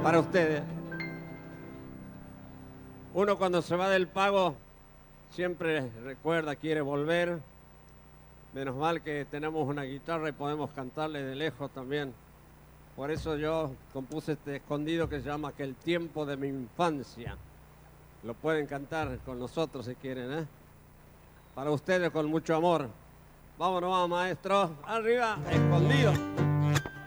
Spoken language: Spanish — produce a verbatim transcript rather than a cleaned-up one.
para ustedes. Uno cuando se va del pago siempre recuerda, quiere volver. Menos mal que tenemos una guitarra y podemos cantarle de lejos también. Por eso yo compuse este escondido que se llama Aquel tiempo de mi infancia. Lo pueden cantar con nosotros si quieren, ¿eh? Para ustedes con mucho amor. Vámonos, maestro. Arriba, escondido.